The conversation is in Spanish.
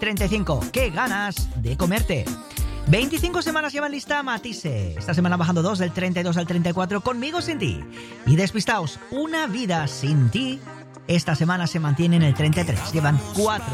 35. Qué ganas de comerte. 25 semanas llevan lista Matisse. Esta semana bajando 2 del 32 al 34. Conmigo sin ti. Y Despistaos, Una vida sin ti. Esta semana se mantiene en el 33. Llevan 4